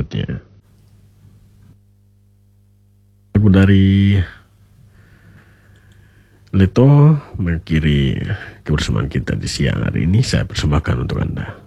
berikutnya. Lagu dari Leto mengakhiri kebersamaan kita di siang hari ini. Saya persembahkan untuk Anda.